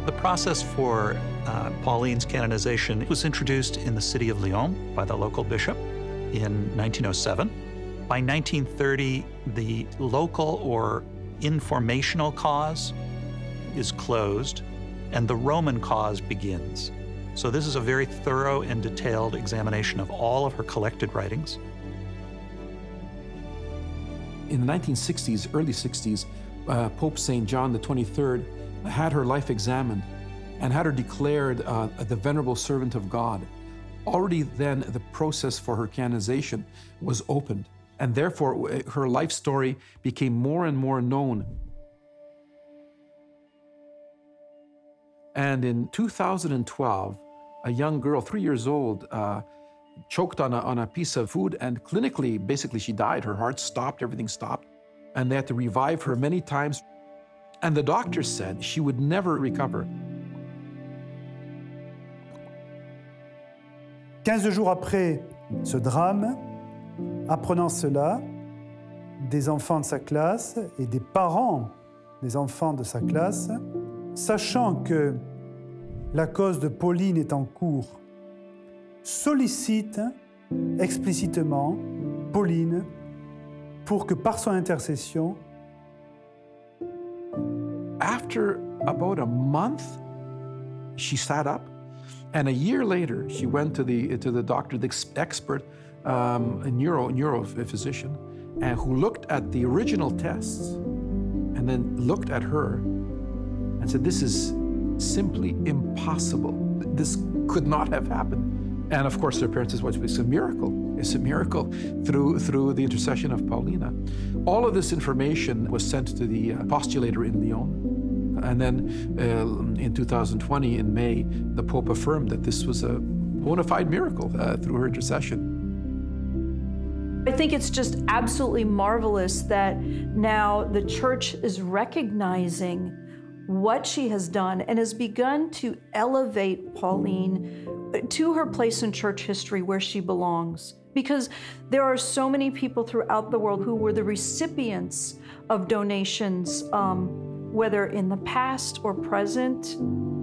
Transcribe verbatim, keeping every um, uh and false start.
The process for uh, Pauline's canonization was introduced in the city of Lyon by the local bishop in nineteen oh seven. By nineteen thirty, the local or informational cause is closed and the Roman cause begins. So this is a very thorough and detailed examination of all of her collected writings. In the nineteen sixties, early sixties, uh, Pope Saint John the twenty-third had her life examined and had her declared uh, the venerable servant of God. Already then, the process for her canonization was opened, and therefore her life story became more and more known. And in two thousand twelve, a young girl, three years old, uh, choked on a, on a piece of food, and clinically, basically she died. Her heart stopped, everything stopped, and they had to revive her many times. And the doctor said she would never recover. quinze jours après ce drame, apprenant cela, des enfants de sa classe et des parents des enfants de sa classe, sachant que la cause de Pauline est en cours, sollicitent explicitement Pauline pour que par son intercession, after about a month, she sat up, and a year later, she went to the to the doctor, the expert, um, a neuro neuro physician, and who looked at the original tests, and then looked at her, and said, "This is simply impossible. This could not have happened." And of course, their parents said, "Well, it's a miracle. It's a miracle through through the intercession of Paulina." All of this information was sent to the uh, postulator in Lyon. And then uh, in two thousand twenty, in May, the Pope affirmed that this was a bona fide miracle uh, through her intercession. I think it's just absolutely marvelous that now the Church is recognizing what she has done and has begun to elevate Pauline to her place in church history where she belongs. Because there are so many people throughout the world who were the recipients of donations, um, whether in the past or present,